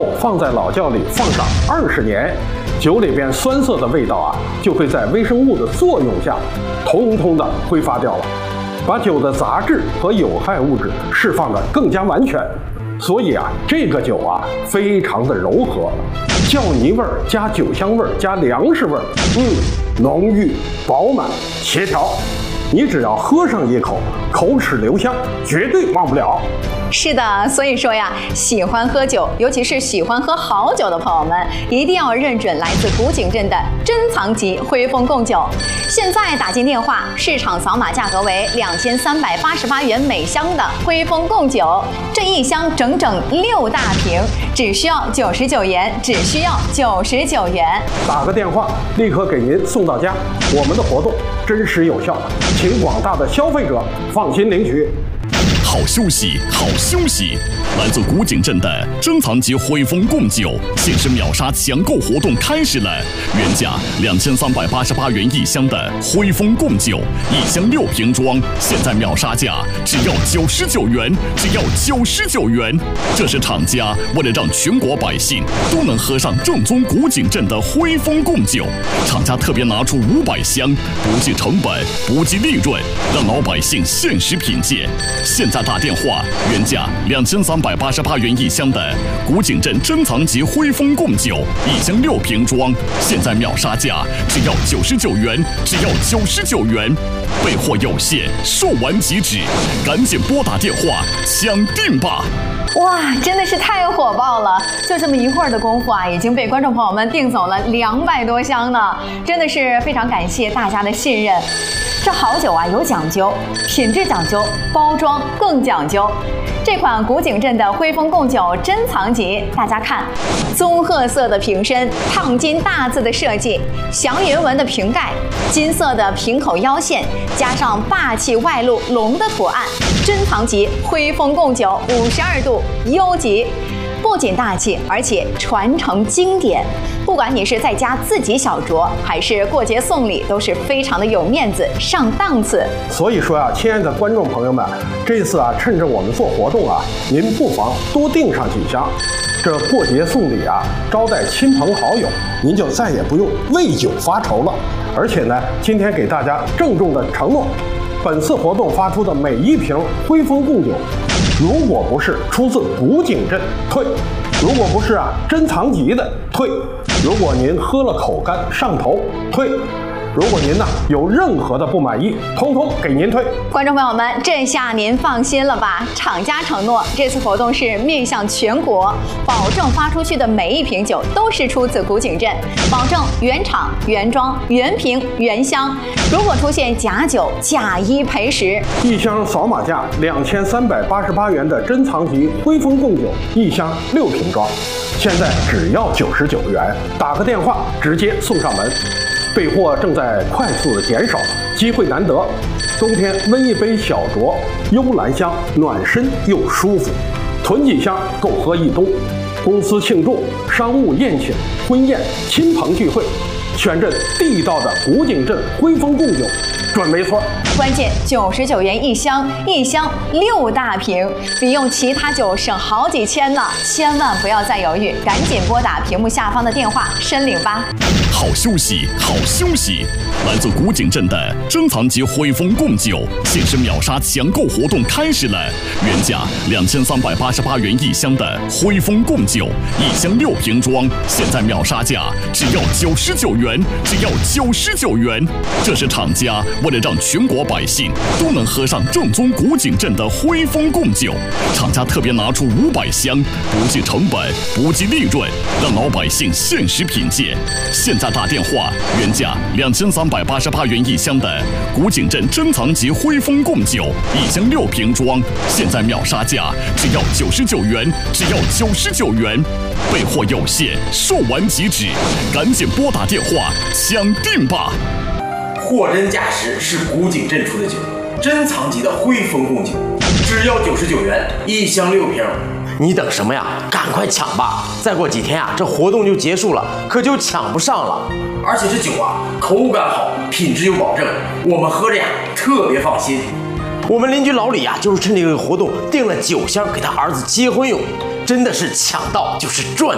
放在老窖里放上20年，酒里边酸涩的味道啊，就会在微生物的作用下，通通的挥发掉了，把酒的杂质和有害物质释放得更加完全。所以啊，这个酒啊，非常的柔和，酵泥味儿加酒香味儿加粮食味儿，浓郁饱满协调。你只要喝上一口，口齿留香，绝对忘不了。 是的，所以说呀，喜欢喝酒，尤其是喜欢喝好酒的朋友们，一定要认准来自古井镇的珍藏级徽丰贡酒。现在打进电话，市场扫码价格为2388元每箱的徽丰贡酒，这一箱整整6大瓶，只需要99元，只需要99元。 打个电话，立刻给您送到家。我们的活动真实有效，请广大的消费者放心领取。 好休息，好休息！来自古井镇的珍藏级徽丰贡酒限时秒杀抢购活动开始了，原价2388元一箱的徽丰贡酒，一箱6瓶装，现在秒杀价只要99元，只要99元。这是厂家为了让全国百姓都能喝上正宗古井镇的徽丰贡酒，厂家特别拿出500箱，不计成本，不计利润，让老百姓限时品鉴。现在打电话，原价2388元一箱的古井镇珍藏级徽丰贡酒，一箱6瓶装，现在秒杀价只要99元，只要99元。备货有限，售完即止，赶紧拨打电话抢订吧！ 哇，真的是太火爆了！就这么一会儿的功夫啊，已经被观众朋友们订走了200多箱呢，真的是非常感谢大家的信任。这好酒啊有讲究，品质讲究，包装更讲究。这款古井镇的徽丰贡酒珍藏级，大家看，棕褐色的瓶身，烫金大字的设计，祥云纹的瓶盖，金色的瓶口腰线，加上霸气外露龙的图案，珍藏级徽丰贡酒52度优级。不仅大气，而且传承经典。不管你是在家自己小酌，还是过节送礼，都是非常的有面子、上档次。 所以说啊，亲爱的观众朋友们，这次啊，趁着我们做活动啊，您不妨多订上几箱。这过节送礼啊，招待亲朋好友，您就再也不用为酒发愁了。而且呢，今天给大家郑重的承诺，本次活动发出的每1瓶徽丰贡酒，如果不是出自古井镇，退；如果不是啊珍藏级的，退；如果您喝了口干上头，退；如果您呢有任何的不满意，通通给您退。 观众朋友们，这下您放心了吧？厂家承诺，这次活动是面向全国，保证发出去的每1瓶酒都是出自古井镇，保证原厂、原装、原瓶、原箱。如果出现假酒，假1赔10。 一箱扫码价2388元的珍藏级徽丰贡酒，一箱6瓶装，现在只要99元，打个电话直接送上门。备货正在快速的减少，机会难得。冬天温一杯小酌，幽兰香，暖身又舒服，囤几箱够喝一冬。公司庆祝、商务宴请、婚宴、亲朋聚会，选这地道的古井镇徽丰贡酒，准没错。 关键99元一箱，一箱6大瓶，比用其他酒省好几千呢！千万不要再犹豫，赶紧拨打屏幕下方的电话申领吧。 好休息，好休息！来自古井镇的珍藏级徽丰贡酒限时秒杀抢购活动开始了，原价2388元一箱的徽丰贡酒，一箱6瓶装，现在秒杀价只要99元，只要99元。这是厂家为了让全国百姓都能喝上正宗古井镇的徽丰贡酒，厂家特别拿出500箱，不计成本，不计利润，让老百姓限时品鉴。现在打电话，原价2388元一箱的古井镇珍藏级徽丰贡酒，一箱6瓶装，现在秒杀价只要99元，只要99元。备货有限，售完即止，赶紧拨打电话抢订吧！ 货真价实是古井镇出的酒，珍藏级的徽丰贡酒，只要99元，一箱6瓶。 你等什么呀？赶快抢吧！再过几天啊，这活动就结束了，可就抢不上了。 而且这酒啊，口感好，品质有保证，我们喝着呀特别放心。 我们邻居老李啊，就是趁这个活动订了9箱给他儿子结婚用，真的是抢到就是赚